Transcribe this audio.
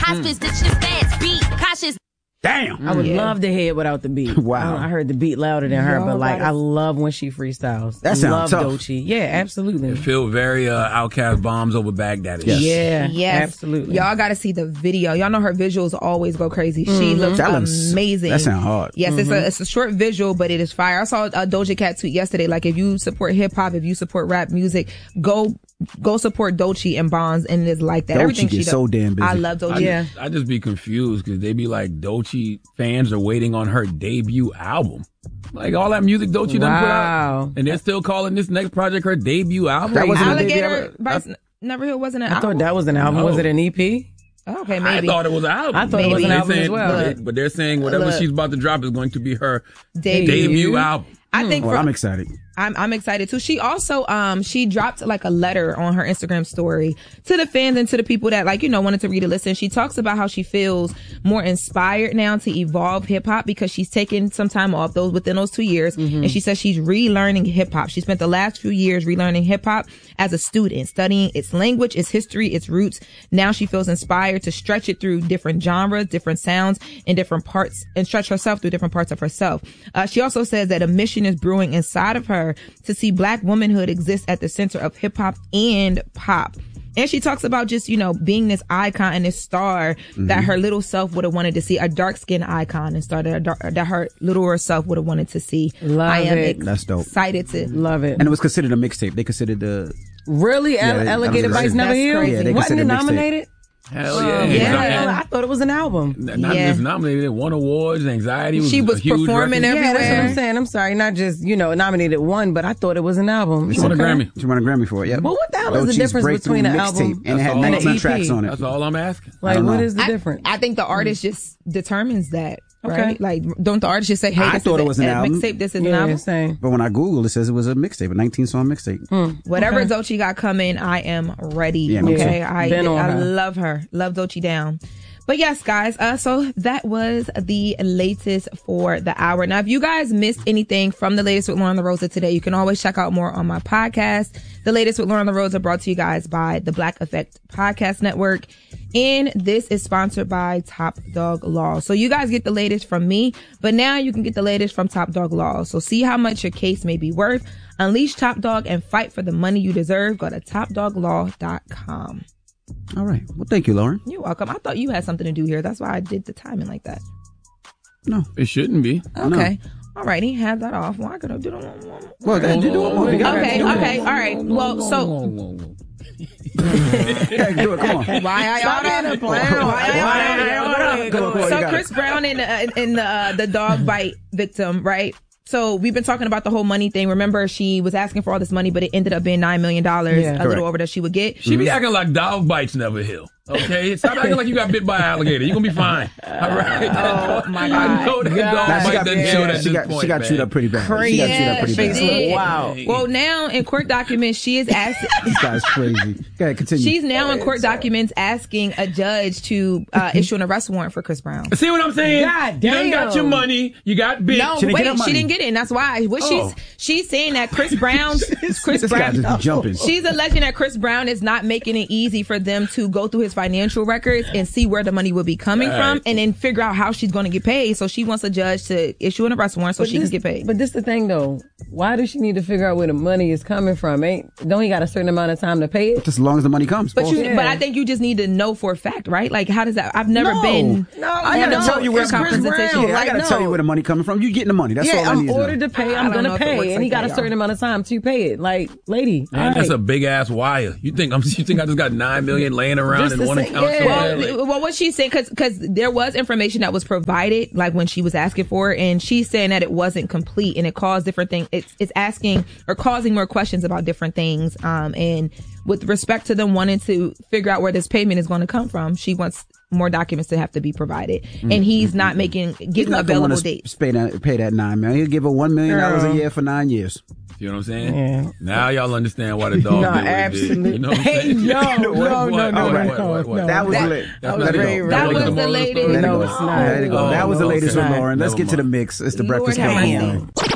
hospice, stitch this fast beat, cautious. Damn. I would love to hear it without the beat. Wow. I heard the beat louder than her, but like, I love when she freestyles. That sounds love tough. Doechii. Yeah, absolutely. It feel very Outkast bombs over Baghdad. Yeah, Yes. absolutely. Y'all got to see the video. Y'all know her visuals always go crazy. She looks amazing. That sounds hard. Yes, it's a short visual, but it is fire. I saw a Doja Cat tweet yesterday. Like, if you support hip hop, if you support rap music, go support Doechii and Bonds, and it's like that. Doechii Everything she gets does. so damn busy. I love Doechii. I just be confused because they be like, Doechii fans are waiting on her debut album. Like, all that music Doechii done put out, and they're still calling this next project her debut album. That wasn't Alligator by Neverhill wasn't an I album. thought that was an album. No. Was it an EP? Okay, maybe. I thought it was an album. I thought it was an album as well. But they're saying whatever she's about to drop is going to be her Debut. debut album. I think Well, I'm excited. I'm excited too. She also she dropped like a letter on her Instagram story to the fans and to the people that wanted to read a listen. She talks about how she feels more inspired now to evolve hip hop because she's taken some time off within those 2 years, and she says she's relearning hip hop. She spent the last few years relearning hip hop as a student, studying its language, its history, its roots. Now she feels inspired to stretch it through different genres, different sounds, and different parts, and stretch herself through different parts of herself. She also says that a mission is brewing inside of her to see Black womanhood exist at the center of hip hop and pop. And she talks about just, being this icon and this star that her little self would have wanted to see, a dark skinned icon and star that her little self would have wanted to see. Love it. That's dope. Excited to love it. And it was considered a mixtape. They considered the really Alligator Bites Never Healed. Yeah, they Wasn't considered it a mixtape. nominated? Hell yeah. Yeah. I thought it was an album. Not just nominated, it won awards, Anxiety was She was a huge performing record. Yeah, that's what everywhere. I'm saying. I'm sorry, not just nominated one, but I thought it was an album. She won a Grammy. She won a Grammy for it. Yeah. Well, what the hell is the Doechii's difference breakthrough between an mixtape, album and it had and an 19 EP? tracks on it? That's all I'm asking. Like, don't what know. is the difference? I think the artist just determines that. Okay. Right? Like, don't the artist just say, hey, I this thought is it was an album. mixtape, this is an Yeah, album? same. But when I Googled, it says it was a mixtape, a 19-song mixtape. Whatever Okay. Doechii got coming, I am ready. Yeah, me okay, too. I Been on her. love her. Love Doechii down. But yes, guys, so that was the latest for the hour. Now, if you guys missed anything from the latest with Lauren LaRosa today, you can always check out more on my podcast. The latest with Lauren LaRosa brought to you guys by the Black Effect Podcast Network. And this is sponsored by Top Dog Law. So you guys get the latest from me, but now you can get the latest from Top Dog Law. So see how much your case may be worth. Unleash Top Dog and fight for the money you deserve. Go to topdoglaw.com. All right. Well, thank you, Lauren. You're welcome. I thought you had something to do here. That's why I did the timing like that. No. It shouldn't be. Okay. All right. He had that off. Why could I do that? Well, you do it more. Okay. All right. Well, so Yeah, do it. Come on. why I order? So Chris Brown and the dog bite victim, right? So we've been talking about the whole money thing. Remember, she was asking for all this money, but it ended up being $9 million, a little over that she would get. She be acting like dog bites never heal. Okay? Stop acting like you got bit by an alligator. You're going to be fine. All right? Oh, my God. I know that dog bite doesn't show that she got chewed up pretty bad. She got chewed up pretty bad. did. Wow. Well, now in court documents, she is asking. This guy's crazy. Go ahead, continue. She's now in court documents asking a judge to issue an arrest warrant for Chris Brown. See what I'm saying? God You done damn. got your money. You got bit. No, She didn't get her wait, money. she didn't get it, and that's why. What she's saying that Chris Brown, This guy just jumping. she's alleging that Chris Brown is not making it easy for them to go through his financial records and see where the money will be coming from, and then figure out how she's going to get paid. So she wants a judge to issue an arrest warrant so she can get paid. But this the thing though. Why does she need to figure out where the money is coming from? Don't he got a certain amount of time to pay it? Just as long as the money comes. But Bullshit. I think you just need to know for a fact, right? Like, how does that? I've never been. I gotta tell you where it's Chris Brown. I gotta tell you where the money coming from. You getting the money. That's all I I'm need to know. ordered to pay. I I'm don't know gonna if it works pay, and he like got a that, certain amount of time to pay it. Like, lady, Man, that's all a right. big ass wire. You think I just got $9 million laying around Just in to one say- account yeah. somewhere? Like, Well, what she's saying, because there was information that was provided, like when she was asking for it, and she's saying that it wasn't complete, and it caused different things. It's asking or causing more questions about different things. And with respect to them wanting to figure out where this payment is going to come from, she wants more documents to have to be provided, and he's not giving available dates. Pay that $9 million. He'll give her $1 million a year for 9 years. you know what I'm saying? Yeah. Now y'all understand why the dog No, did what it absolutely. did. You know what I'm Hey, saying? no, What? no, What? That was lit. That's was not very it. right. That was the the moral of latest. story? Let it No, go. it's not. Let it go. That was the Oh, latest okay. with Lauren. Let's Never get to the mind. mix. It's the Lord Breakfast have Club. mercy.